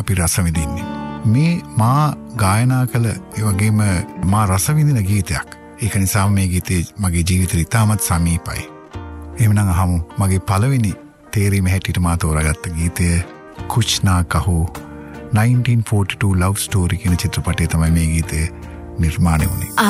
අපි රස විඳින්නේ. මේ මා ගායනා කළ ඒ වගේම මා රස විඳින ගීතයක්. ඒක නිසා මේ ගීතේ මගේ ජීවිතේ ඉතාමත් සමීපයි. එහෙමනම් අහමු මගේ පළවෙනි තේරීම හැටියට මා තෝරාගත්ත ගීතය कुछ ना कहो 1942 लव स्टोरी කියන චිත්‍රපටයේ තමයි මේ ගීතය නිර්මාණය වුණේ.